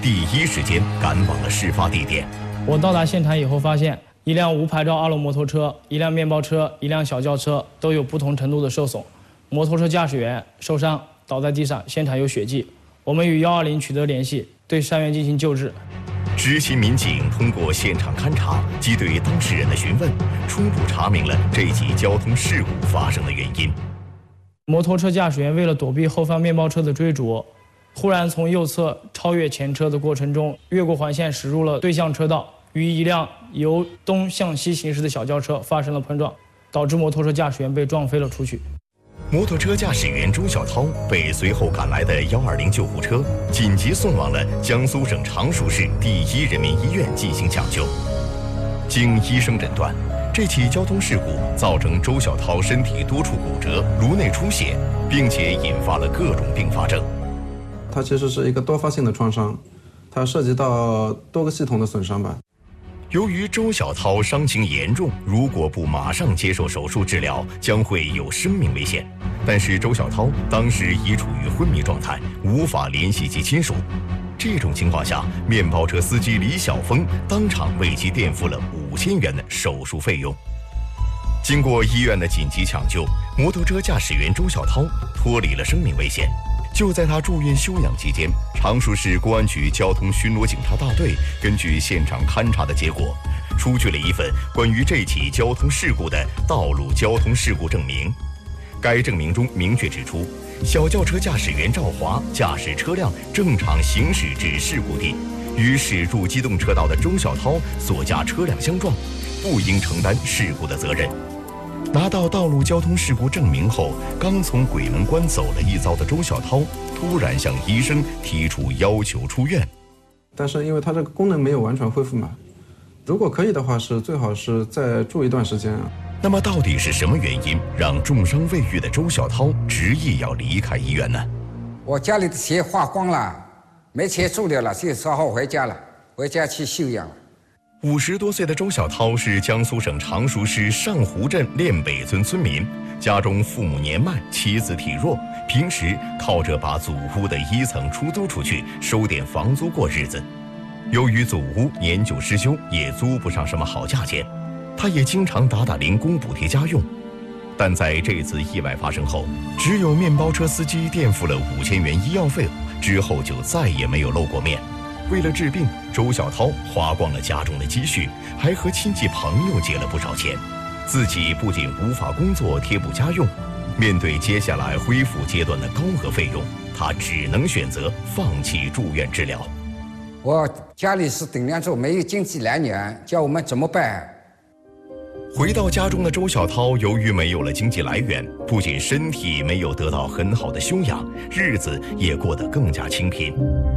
第一时间赶往了事发地点。 我到达现场以后，发现一辆无牌照2轮摩托车、一辆面包车、一辆小轿车都有不同程度的受损，摩托车驾驶员受伤倒在地上，现场有血迹。我们与120取得联系，对伤员进行救治。 执勤民警通过现场勘查及对当事人的询问，初步查明了这起交通事故发生的原因。 摩托车驾驶员为了躲避后方面包车的追逐，忽然从右侧超越前车的过程中，越过环线驶入了对向车道，与一辆由东向西行驶的小轿车发生了碰撞，导致摩托车驾驶员被撞飞了出去。 摩托车驾驶员周小涛被随后赶来的120救护车紧急送往了江苏省常熟市第一人民医院进行抢救。经医生诊断，这起交通事故造成周小涛身体多处骨折、颅内出血，并且引发了各种并发症。 它其实是一个多发性的创伤，它涉及到多个系统的损伤吧。 由于周小涛伤情严重，如果不马上接受手术治疗，将会有生命危险。但是周小涛当时已处于昏迷状态，无法联系其亲属。这种情况下，面包车司机李晓峰当场为其垫付了5000元的手术费用。经过医院的紧急抢救，摩托车驾驶员周小涛脱离了生命危险。就在他住院休养期间，常熟市公安局交通巡逻警察大队根据现场勘查的结果，出具了一份关于这起交通事故的道路交通事故证明。该证明中明确指出，小轿车驾驶员赵华驾驶车辆正常行驶至事故地，与驶入机动车道的周小涛所驾车辆相撞，不应承担事故的责任。拿到道路交通事故证明后，刚从鬼门关走了一遭的周小涛突然向医生提出要求出院。 但是因为他这个功能没有完全恢复嘛，如果可以的话，是最好是再住一段时间。 那么到底是什么原因让重伤未愈的周小涛执意要离开医院呢？ 我家里的钱花光了，没钱住了，就只好回家了，回家去休养了。 50多岁的周小涛是江苏省常熟市上湖镇练北村村民，家中父母年迈，妻子体弱，平时靠着把祖屋的1层出租出去，收点房租过日子。由于祖屋年久失修，也租不上什么好价钱，他也经常打零工补贴家用。但在这次意外发生后，只有面包车司机垫付了5000元医药费，之后就再也没有露过面。为了治病，周小涛花光了家中的积蓄，还和亲戚朋友借了不少钱。自己不仅无法工作贴补家用，面对接下来恢复阶段的高额费用，他只能选择放弃住院治疗。 我家里是顶梁柱，没有经济来源，叫我们怎么办？ 回到家中的周小涛，由于没有了经济来源，不仅身体没有得到很好的休养，日子也过得更加清贫。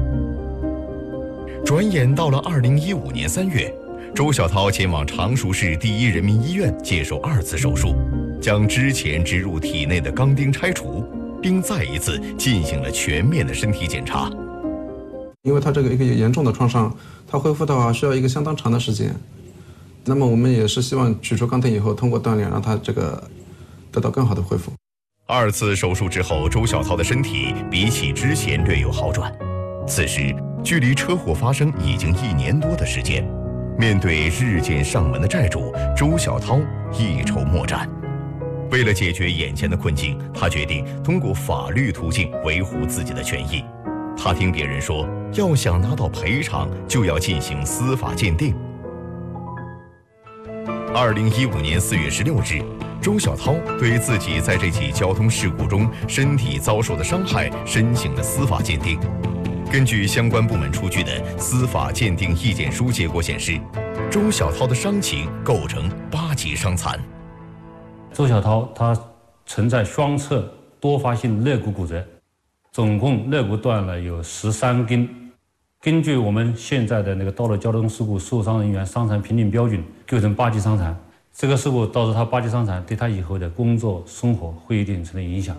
转眼到了2015年3月，周小涛前往常熟市第一人民医院接受2次手术，将之前植入体内的钢钉拆除，并再一次进行了全面的身体检查。 因为他这个一个严重的创伤，他恢复的话需要一个相当长的时间。那么我们也是希望取出钢钉以后，通过锻炼让他这个得到更好的恢复。 2次手术之后，周小涛的身体比起之前略有好转。此时距离车祸发生已经1年多的时间，面对日渐上门的债主，周小涛一筹莫展。为了解决眼前的困境，他决定通过法律途径维护自己的权益。他听别人说，要想拿到赔偿，就要进行司法鉴定。2015年4月16日，周小涛对自己在这起交通事故中身体遭受的伤害申请了司法鉴定。根据相关部门出具的司法鉴定意见书结果显示，周小涛的伤情构成8级伤残。 周小涛他存在双侧多发性肋骨骨折，总共肋骨断了有13根。根据我们现在的那个道路交通事故受伤人员伤残评定标准，构成8级伤残。这个事故导致他8级伤残，对他以后的工作生活会有一定程度影响。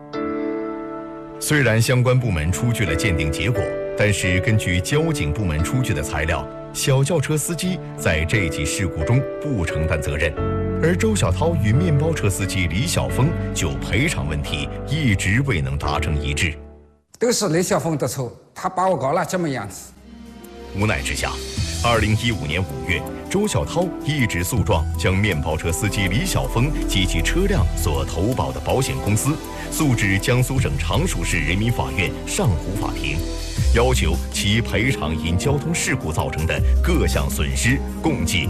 虽然相关部门出具了鉴定结果，但是根据交警部门出具的材料，小轿车司机在这起事故中不承担责任，而周小涛与面包车司机李晓峰就赔偿问题一直未能达成一致。 都是李晓峰的错，他把我搞了这么样子， 无奈之下，2015年5月，周小涛一纸诉状将面包车司机李晓峰及其车辆所投保的保险公司诉至江苏省常熟市人民法院上湖法庭，要求其赔偿因交通事故造成的各项损失，共计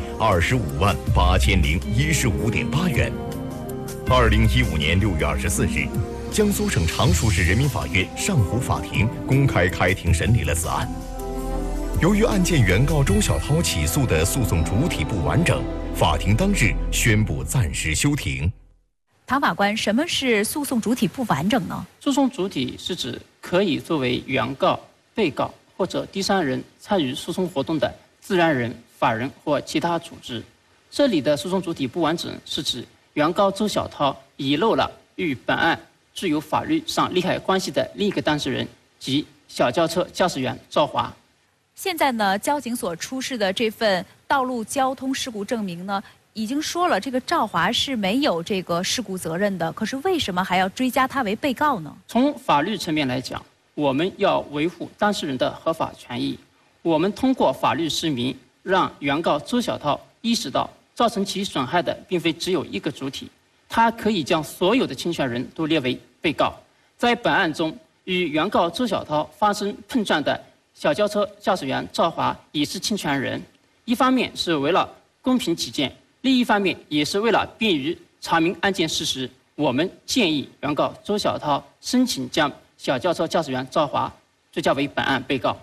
258015.8元。2015年6月24日，江苏省常熟市人民法院上湖法庭公开开庭审理了此案。由于案件原告周小涛起诉的诉讼主体不完整，法庭当日宣布暂时休庭。 唐法官，什么是诉讼主体不完整呢？ 诉讼主体是指可以作为原告、被告或者第三人参与诉讼活动的自然人、法人或其他组织。这里的诉讼主体不完整是指原告周小涛遗漏了与本案具有法律上利害关系的另一个当事人及小轿车驾驶员赵华。 现在呢，交警所出示的这份道路交通事故证明呢，已经说了这个赵华是没有这个事故责任的，可是为什么还要追加他为被告呢？ 从法律层面来讲，我们要维护当事人的合法权益。我们通过法律释明，让原告周小涛意识到，造成其损害的并非只有一个主体，他可以将所有的侵权人都列为被告。在本案中，与原告周小涛发生碰撞的小轿车驾驶员赵华也是侵权人。一方面是为了公平起见，另一方面也是为了便于查明案件事实，我们建议原告周小涛申请将小轿车驾驶员赵华追加为本案被告。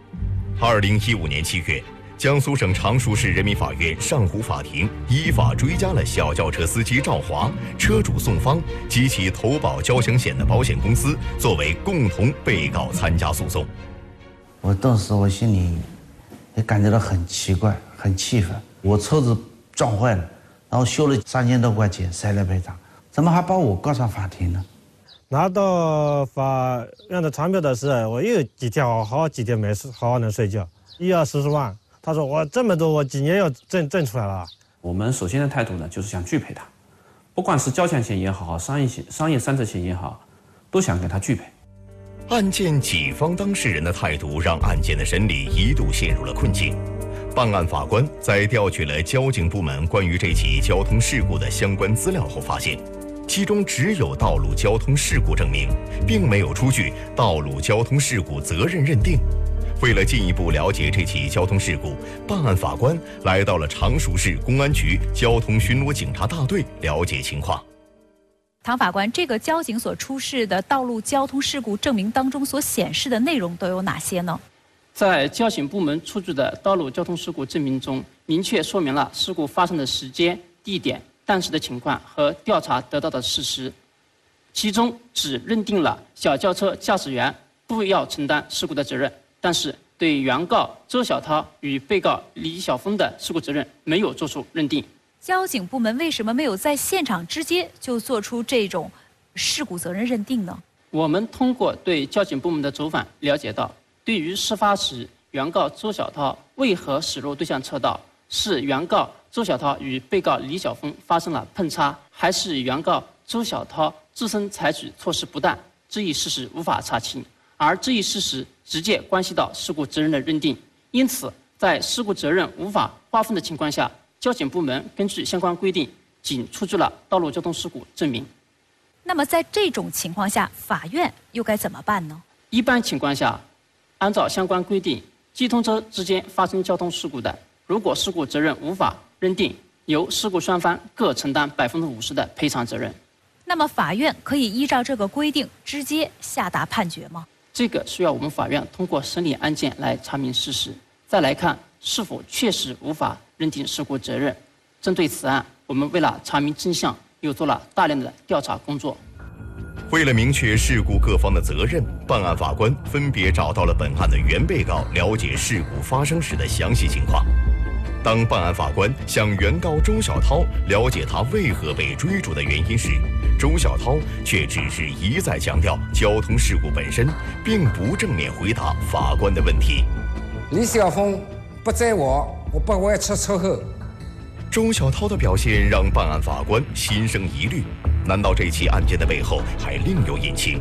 2015年7月，江苏省常熟市人民法院上湖法庭依法追加了小轿车司机赵华、车主宋方及其投保交强险的保险公司作为共同被告参加诉讼。 我当时我心里也感觉到很奇怪，很气愤。我车子撞坏了，然后修了3000多块钱，谁来赔偿？怎么还把我告上法庭呢？ 拿到法院的传票的时候，我又好几天没好好能睡觉，1要40万。他说我这么多，我几年要挣出来了。 我们首先的态度呢，就是想拒赔他，不管是交强险也好，商业三责险也好，都想给他拒赔。 案件己方当事人的态度让案件的审理一度陷入了困境。办案法官在调取了交警部门关于这起交通事故的相关资料后发现，其中只有道路交通事故证明，并没有出具道路交通事故责任认定。为了进一步了解这起交通事故，办案法官来到了常熟市公安局交通巡逻警察大队了解情况。 唐法官，这个交警所出示的道路交通事故证明当中所显示的内容都有哪些呢？ 在交警部门出具的道路交通事故证明中，明确说明了事故发生的时间、地点、当时的情况和调查得到的事实。其中只认定了小轿车驾驶员不要承担事故的责任，但是对原告周小涛与被告李晓峰的事故责任没有作出认定。 交警部门为什么没有在现场直接就做出这种事故责任认定呢？ 我们通过对交警部门的走访了解到，对于事发时原告周小涛为何驶入对向车道，是原告周小涛与被告李晓峰发生了碰擦，还是原告周小涛自身采取措施不当，这一事实无法查清，而这一事实直接关系到事故责任的认定。因此，在事故责任无法划分的情况下，交警部门根据相关规定，仅出具了道路交通事故证明。 那么在这种情况下，法院又该怎么办呢？ 一般情况下，按照相关规定，机动车之间发生交通事故的，如果事故责任无法认定，由事故双方各承担50%的赔偿责任。 那么法院可以依照这个规定直接下达判决吗？ 这个需要我们法院通过审理案件来查明事实，再来看是否确实无法认定事故责任。针对此案，我们为了查明真相，又做了大量的调查工作。 为了明确事故各方的责任，办案法官分别找到了本案的原被告，了解事故发生时的详细情况。当办案法官向原告周小涛了解他为何被追逐的原因时，周小涛却只是一再强调交通事故本身，并不正面回答法官的问题。 李晓峰不载我不会出车祸。 周小涛的表现让办案法官心生疑虑，难道这起案件的背后还另有隐情？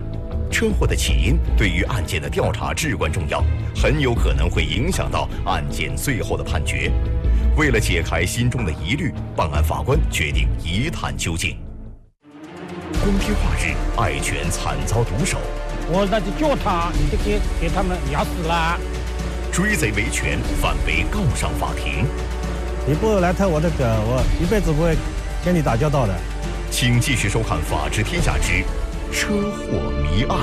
车祸的起因对于案件的调查至关重要，很有可能会影响到案件最后的判决。为了解开心中的疑虑，办案法官决定一探究竟。光天化日，爱犬惨遭毒手， 我那就叫他，你就给他们咬死了。 追贼维权，反被告上法庭。 你不来偷我的狗，我一辈子不会跟你打交道的。 请继续收看《法治天下之车祸谜案》。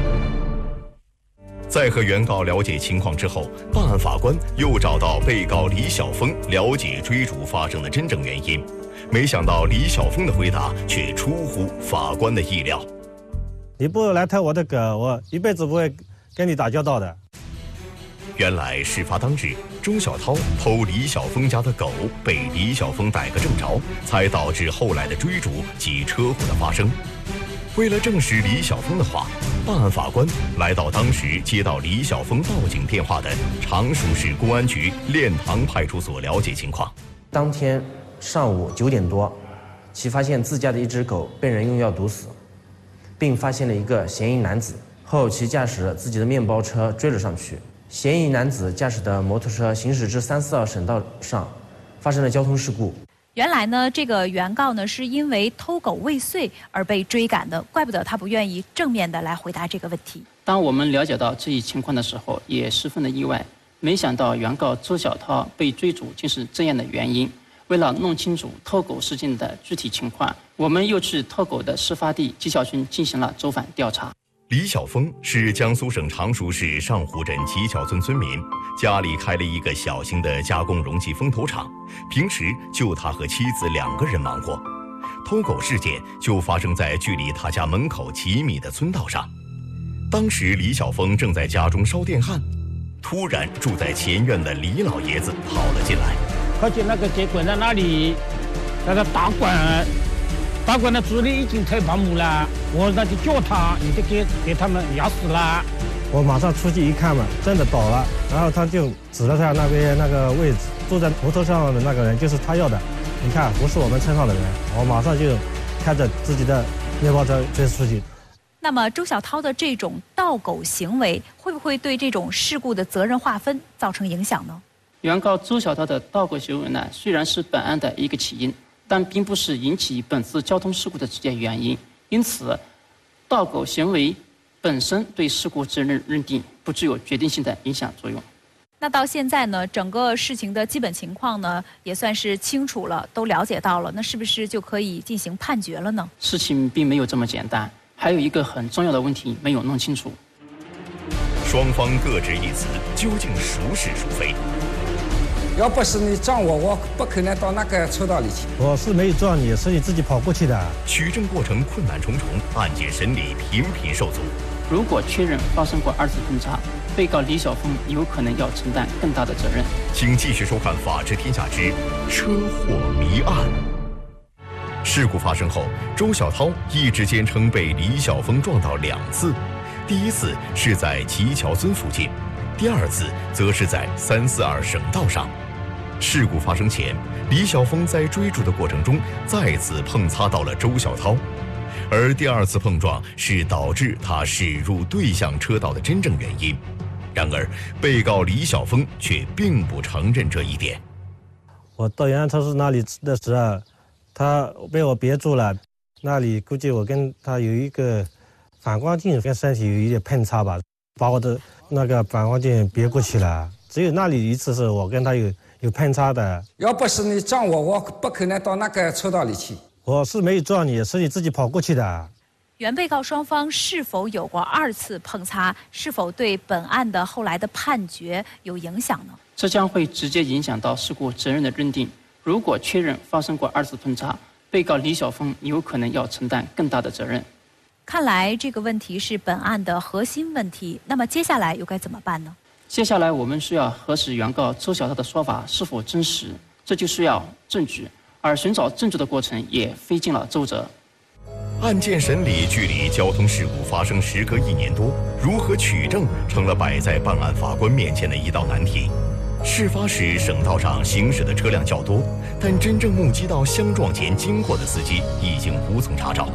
在和原告了解情况之后，办案法官又找到被告李晓峰了解追逐发生的真正原因。没想到李晓峰的回答却出乎法官的意料。 你不来偷我的狗，我一辈子不会跟你打交道的。 原来事发当日，周小涛偷李晓峰家的狗，被李晓峰逮个正着，才导致后来的追逐及车祸的发生。为了证实李晓峰的话，办案法官来到当时接到李晓峰报警电话的常熟市公安局练塘派出所了解情况。 当天上午9点多，其发现自家的一只狗被人用药毒死，并发现了一个嫌疑男子。后其驾驶自己的面包车追了上去。嫌疑男子驾驶的摩托车行驶至342号省道上，发生了交通事故。 原来呢，这个原告呢是因为偷狗未遂而被追赶的，怪不得他不愿意正面的来回答这个问题。 当我们了解到这一情况的时候，也十分的意外，没想到原告周小涛被追逐竟是这样的原因。为了弄清楚偷狗事件的具体情况，我们又去偷狗的事发地纪晓村进行了走访调查。 李晓峰是江苏省常熟市上湖镇纪晓村村民，家里开了一个小型的加工容器风投厂，平时就他和妻子2个人忙活。偷狗事件就发生在距离他家门口几米的村道上。当时李晓峰正在家中烧电焊，突然住在前院的李老爷子跑了进来。 快去那个铁轨在那里，那个大管的主力已经太盲目了，我那就叫他，你就给他们咬死了。 我马上出去一看嘛，真的倒了，然后他就指了他那边那个位置，坐在摩托上的那个人就是他要的，你看不是我们村上的人，我马上就开着自己的面包车追出去。 那么周小涛的这种盗狗行为，会不会对这种事故的责任划分造成影响呢？ 原告周小涛的盗狗行为呢，虽然是本案的一个起因，但并不是引起本次交通事故的直接原因，因此，盗狗行为本身对事故责任认定不具有决定性的影响作用。 那到现在呢，整个事情的基本情况呢，也算是清楚了，都了解到了，那是不是就可以进行判决了呢？ 事情并没有这么简单，还有一个很重要的问题没有弄清楚。 双方各执一词，究竟孰是孰非？ 要不是你撞我，我不可能到那个车道里去。 我是没有撞你，是你自己跑过去的。 取证过程困难重重，案件审理频频受阻。 如果确认发生过2次碰擦，被告李晓峰有可能要承担更大的责任。 请继续收看《法治天下之车祸谜案》。事故发生后，周小涛一直坚称被李晓峰撞到2次，第一次是在纪晓村附近，第2次则是在342省道上。事故发生前，李晓峰在追逐的过程中再次碰擦到了周小涛，而第2次碰撞是导致他驶入对向车道的真正原因。然而，被告李晓峰却并不承认这一点。 我到原来超市那里的时候，他被我别住了，那里估计我跟他有一个反光镜跟身体有一点碰擦吧，把我的那个反光镜别过去了。只有那里一次是我跟他有碰擦的。 要不是你撞我，我不可能到那个车道里去。 我是没有撞你，是你自己跑过去的。 原被告双方是否有过2次碰擦，是否对本案的后来的判决有影响呢？ 这将会直接影响到事故责任的认定。如果确认发生过2次碰擦，被告李晓峰有可能要承担更大的责任。 看来这个问题是本案的核心问题，那么接下来又该怎么办呢？ 接下来我们需要核实原告周小涛的说法是否真实，这就需要证据，而寻找证据的过程也费尽了周折。 案件审理距离交通事故发生时隔1年多，如何取证成了摆在办案法官面前的一道难题。事发时省道上行驶的车辆较多，但真正目击到相撞前经过的司机已经无从查找，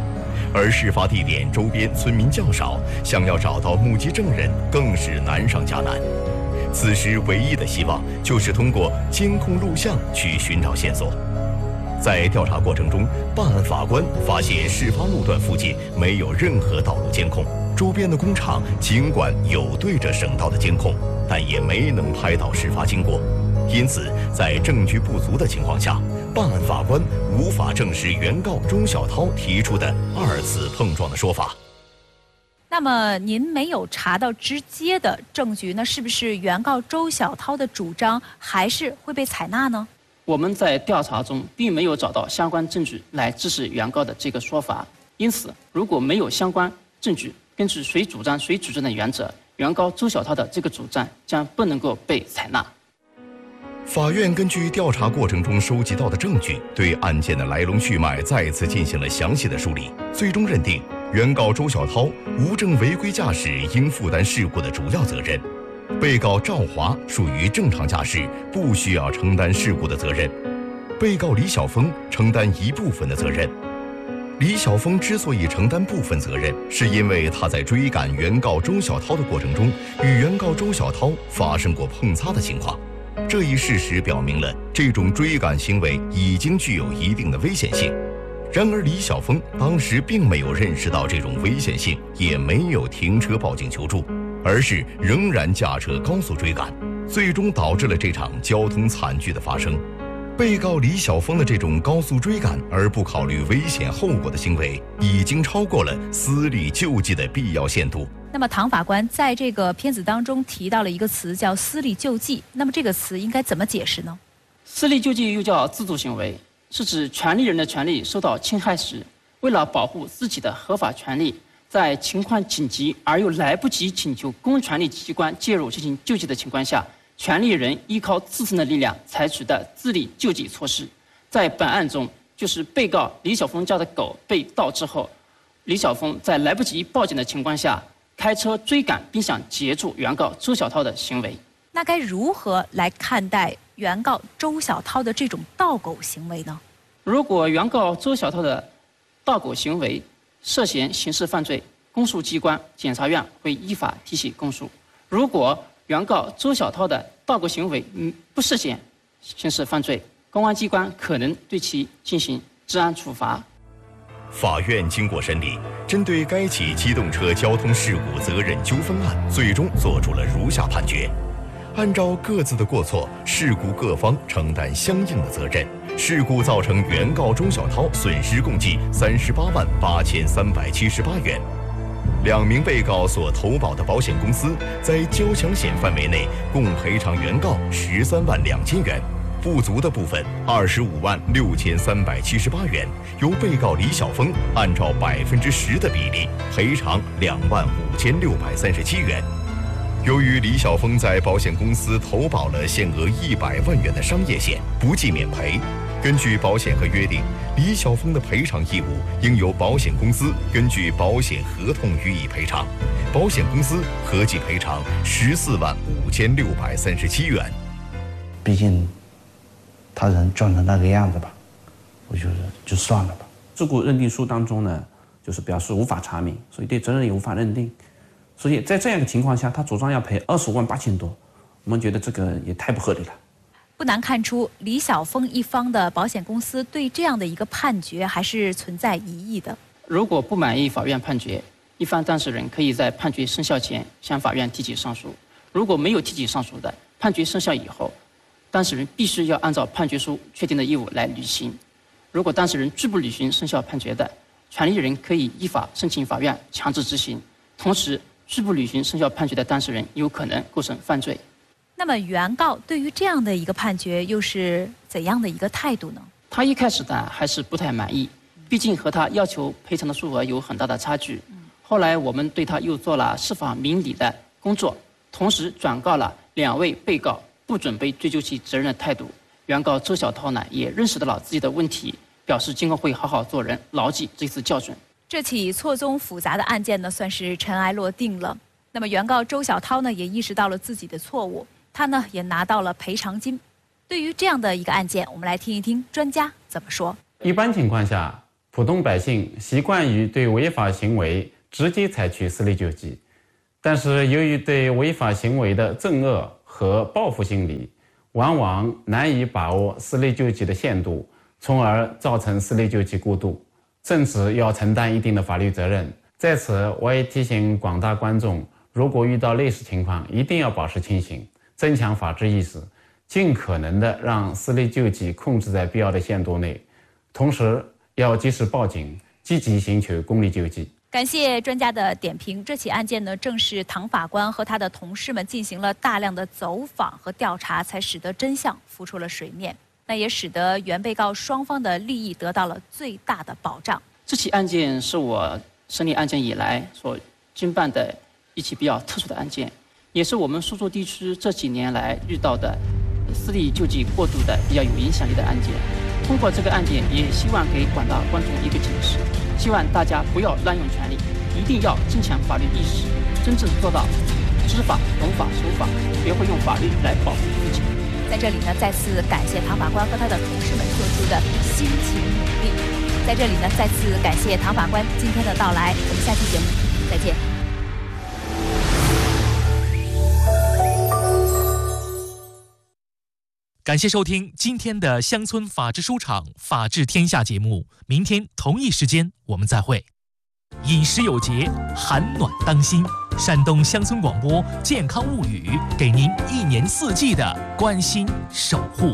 而事发地点周边村民较少，想要找到目击证人更是难上加难。此时唯一的希望就是通过监控录像去寻找线索。在调查过程中，办案法官发现事发路段附近没有任何道路监控，周边的工厂尽管有对着省道的监控，但也没能拍到事发经过。因此，在证据不足的情况下，办案法官无法证实原告周小涛提出的2次碰撞的说法。 那么您没有查到直接的证据，那是不是原告周小涛的主张还是会被采纳呢？ 我们在调查中并没有找到相关证据来支持原告的这个说法，因此如果没有相关证据，根据谁主张谁主张的原则，原告周小涛的这个主张将不能够被采纳。 法院根据调查过程中收集到的证据，对案件的来龙去脉再次进行了详细的梳理，最终认定原告周小涛无证违规驾驶应负担事故的主要责任，被告赵华属于正常驾驶，不需要承担事故的责任，被告李晓峰承担一部分的责任。李晓峰之所以承担部分责任，是因为他在追赶原告周小涛的过程中，与原告周小涛发生过碰擦的情况。这一事实表明了这种追赶行为已经具有一定的危险性。然而李晓峰当时并没有认识到这种危险性，也没有停车报警求助，而是仍然驾车高速追赶，最终导致了这场交通惨剧的发生。被告李晓峰的这种高速追赶而不考虑危险后果的行为，已经超过了私力救济的必要限度。 那么唐法官在这个片子当中提到了一个词叫私力救济，那么这个词应该怎么解释呢？ 私力救济又叫自主行为，是指权利人的权利受到侵害时，为了保护自己的合法权利，在情况紧急而又来不及请求公权力机关介入进行救济的情况下，权利人依靠自身的力量采取的自力救济措施。在本案中，就是被告李晓峰家的狗被盗之后，李晓峰在来不及报警的情况下，开车追赶并想截住原告周小涛的行为。 那该如何来看待原告周小涛的这种盗狗行为呢？ 如果原告周小涛的盗狗行为涉嫌刑事犯罪，公诉机关、检察院会依法提起公诉；如果原告周小涛的盗狗行为不涉嫌刑事犯罪，公安机关可能对其进行治安处罚。 法院经过审理，针对该起机动车交通事故责任纠纷案，最终作出了如下判决：按照各自的过错，事故各方承担相应的责任。事故造成原告周小涛损失共计388378元。2名被告所投保的保险公司在交强险范围内共赔偿原告132000元。不足的部分256378元，由被告李晓峰按照10%的比例赔偿25637元。由于李晓峰在保险公司投保了限额100万元的商业险，不计免赔。根据保险合约定，李晓峰的赔偿义务应由保险公司根据保险合同予以赔偿。保险公司合计赔偿145637元。 毕竟他人撞成那个样子吧，我觉得就算了吧。 事故认定书当中呢，就是表示无法查明，所以对责任也无法认定。所以在这样的情况下，他主张要赔25万8千多，我们觉得这个也太不合理了。 不难看出，李晓峰一方的保险公司对这样的一个判决还是存在疑义的。 如果不满意法院判决，一方当事人可以在判决生效前向法院提起上诉；如果没有提起上诉的，判决生效以后，当事人必须要按照判决书确定的义务来履行。如果当事人拒不履行生效判决的，权利人可以依法申请法院强制执行。同时，拒不履行生效判决的当事人有可能构成犯罪。 那么原告对于这样的一个判决又是怎样的一个态度呢？ 他一开始呢还是不太满意，毕竟和他要求赔偿的数额有很大的差距。后来我们对他又做了释放明理的工作，同时转告了2位被告不准备追究其责任的态度。原告周小涛呢也认识到了自己的问题，表示今后会好好做人，牢记这次教训。 这起错综复杂的案件呢，算是尘埃落定了。那么原告周小涛呢，也意识到了自己的错误，他呢也拿到了赔偿金。对于这样的一个案件，我们来听一听专家怎么说。 一般情况下， 普通百姓习惯于对违法行为直接采取私力救济，但是由于对违法行为的憎恶和报复心理，往往难以把握私力救济的限度，从而造成私力救济过度，甚至要承担一定的法律责任。在此，我也提醒广大观众，如果遇到类似情况，一定要保持清醒，增强法治意识，尽可能的让私力救济控制在必要的限度内，同时要及时报警，积极寻求公力救济。 感谢专家的点评。这起案件呢，正是唐法官和他的同事们进行了大量的走访和调查，才使得真相浮出了水面。那也使得原被告双方的利益得到了最大的保障。 这起案件是我审理案件以来所经办的一起比较特殊的案件，也是我们苏州地区这几年来遇到的私力救济过度的比较有影响力的案件。通过这个案件，也希望给广大观众一个警示，希望大家不要滥用权力，一定要增强法律意识，真正做到知法、懂法、守法，学会用法律来保护自己。 在这里呢，再次感谢唐法官和他的同事们做出的辛勤努力。在这里呢，再次感谢唐法官今天的到来。我们下期节目再见。 感谢收听今天的乡村法治书场法治天下节目，明天同一时间我们再会。饮食有节，寒暖当心。山东乡村广播健康物语，给您一年四季的关心守护。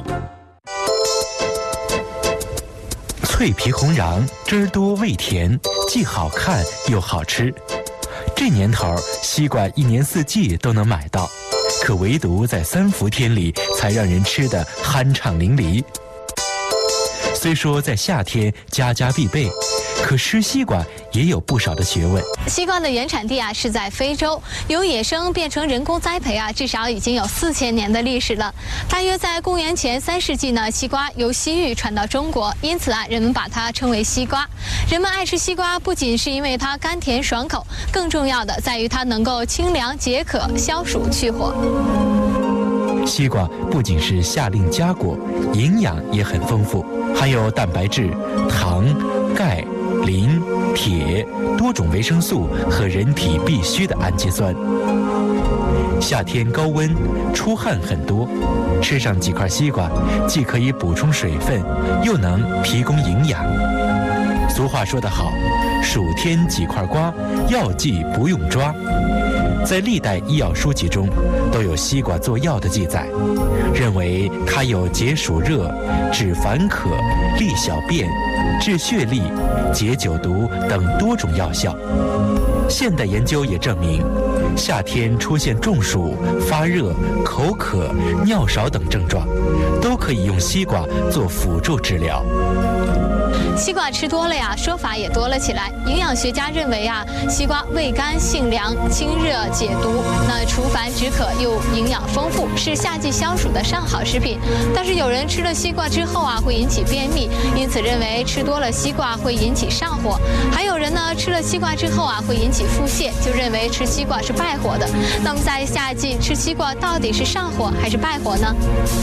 脆皮红瓤，汁儿多味甜，既好看又好吃。这年头，西瓜一年四季都能买到，可唯独在3伏天里才让人吃得酣畅淋漓。虽说在夏天家家必备，可吃西瓜也有不少的学问。 西瓜的原产地是在非洲，由野生变成人工栽培至少已经有4000年的历史了。大约在公元前3世纪呢，西瓜由西域传到中国，因此人们把它称为西瓜。人们爱吃西瓜，不仅是因为它甘甜爽口，更重要的在于它能够清凉解渴、消暑去火。 西瓜不仅是夏令佳果，营养也很丰富，含有蛋白质、糖、钙、磷、铁多种维生素和人体必需的氨基酸。夏天高温，出汗很多，吃上几块西瓜，既可以补充水分，又能提供营养。俗话说得好，暑天几块瓜，药剂不用抓。在历代医药书籍中都有西瓜做药的记载，认为它有解暑热、止烦渴、利小便、治血痢、解酒毒等多种药效。现代研究也证明，夏天出现中暑、发热、口渴、尿少等症状，都可以用西瓜做辅助治疗。 西瓜吃多了说法也多了起来。营养学家认为西瓜味甘性凉、清热解毒，那除烦止渴又营养丰富，是夏季消暑的上好食品。但是有人吃了西瓜之后会引起便秘，因此认为吃多了西瓜会引起上火。还有人呢吃了西瓜之后会引起腹泻，就认为吃西瓜是败火的。那么在夏季吃西瓜到底是上火还是败火呢？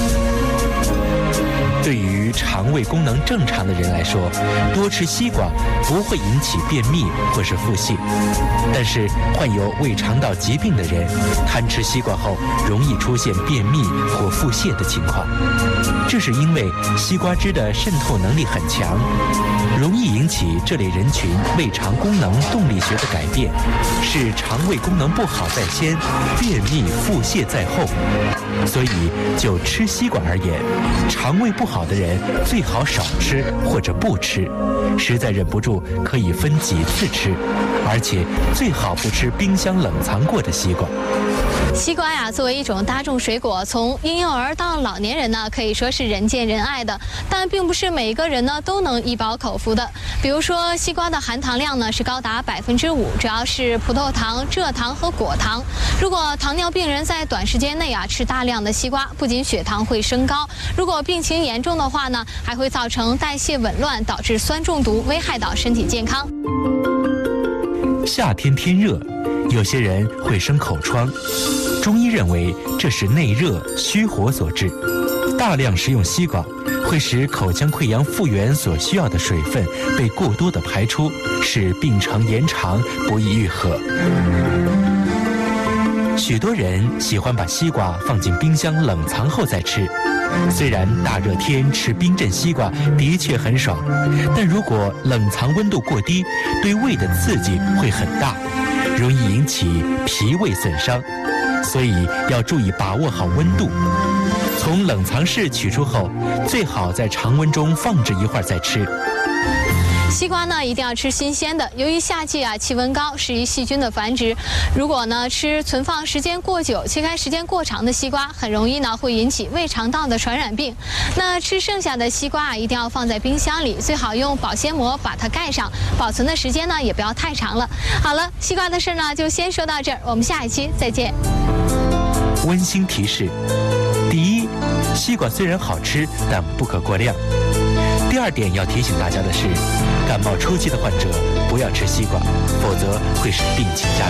对于肠胃功能正常的人来说，多吃西瓜不会引起便秘或是腹泻。但是患有胃肠道疾病的人，贪吃西瓜后容易出现便秘或腹泻的情况。这是因为西瓜汁的渗透能力很强，容易引起这类人群胃肠功能动力学的改变，使肠胃功能不好在先，便秘腹泻在后。所以就吃西瓜而言，肠胃不好的人最好少吃或者不吃，实在忍不住可以分几次吃，而且最好不吃冰箱冷藏过的西瓜。 西瓜作为一种大众水果，从婴幼儿到老年人可以说是人见人爱的，但并不是每一个人都能一饱口福的。比如说，西瓜的含糖量是高达5%，主要是葡萄糖、蔗糖和果糖。如果糖尿病人在短时间内吃大量的西瓜，不仅血糖会升高，如果病情严重的话呢，还会造成代谢紊乱，导致酸中毒，危害到身体健康。 夏天天热，有些人会生口疮，中医认为这是内热虚火所致。 大量食用西瓜会使口腔溃疡复原所需要的水分被过多的排出，使病程延长，不易愈合。许多人喜欢把西瓜放进冰箱冷藏后再吃。虽然大热天吃冰镇西瓜的确很爽，但如果冷藏温度过低，对胃的刺激会很大，容易引起脾胃损伤，所以要注意把握好温度。从冷藏室取出后，最好在常温中放置一会儿再吃。 西瓜呢一定要吃新鲜的，由于夏季气温高，适宜细菌的繁殖。如果呢吃存放时间过久、切开时间过长的西瓜，很容易呢会引起胃肠道的传染病。那吃剩下的西瓜一定要放在冰箱里，最好用保鲜膜把它盖上，保存的时间呢也不要太长了。好了，西瓜的事呢就先说到这儿，我们下一期再见。 温馨提示：第一，西瓜虽然好吃，但不可过量。第二点要提醒大家的是，感冒初期的患者不要吃西瓜，否则会使病情加重。